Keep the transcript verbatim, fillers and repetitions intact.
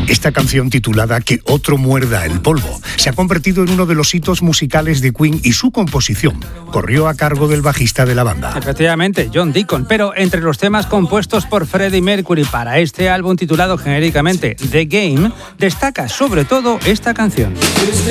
Esta canción titulada Que otro muerda el polvo se ha convertido en uno de los hitos musicales de Queen y su composición corrió a cargo del bajista de la banda. Efectivamente, John Deacon, pero entre los temas compuestos por Freddie Mercury para este álbum titulado genéricamente The Game, destaca sobre todo esta canción.